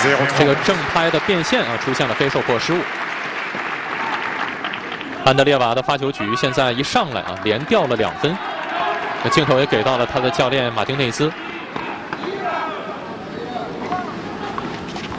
这个正拍的变线啊出现了非受迫失误。安德烈瓦的发球局现在一上来啊，连掉了2分。那镜头也给到了他的教练马丁内斯。